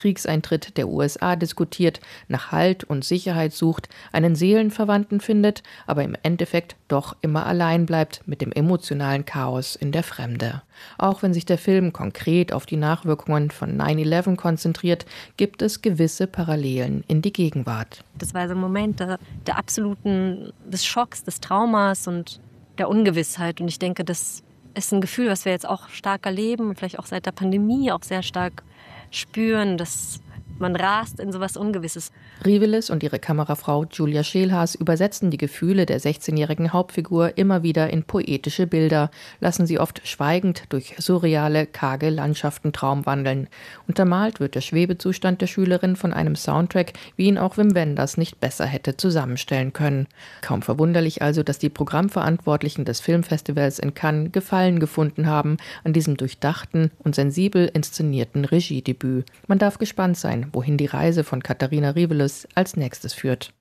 Kriegseintritt der USA diskutiert, nach Halt und Sicherheit sucht, einen Seelenverwandten findet, aber im Endeffekt doch immer allein bleibt mit dem emotionalen Chaos in der Fremde. Auch wenn sich der Film konkret auf die Nachwirkungen von 9/11 konzentriert, gibt es gewisse Parallelen in die Gegenwart. Das war so ein Moment des Schocks, des Traumas und der Ungewissheit. Und ich denke, das ist ein Gefühl, was wir jetzt auch stark erleben und vielleicht auch seit der Pandemie auch sehr stark spüren, dass man rast in sowas Ungewisses. Rivelis und ihre Kamerafrau Julia Scheelhaas übersetzen die Gefühle der 16-jährigen Hauptfigur immer wieder in poetische Bilder, lassen sie oft schweigend durch surreale, karge Landschaften traumwandeln. Untermalt wird der Schwebezustand der Schülerin von einem Soundtrack, wie ihn auch Wim Wenders nicht besser hätte zusammenstellen können. Kaum verwunderlich also, dass die Programmverantwortlichen des Filmfestivals in Cannes Gefallen gefunden haben an diesem durchdachten und sensibel inszenierten Regiedebüt. Man darf gespannt sein, wohin die Reise von Katharina Rivelis als nächstes führt.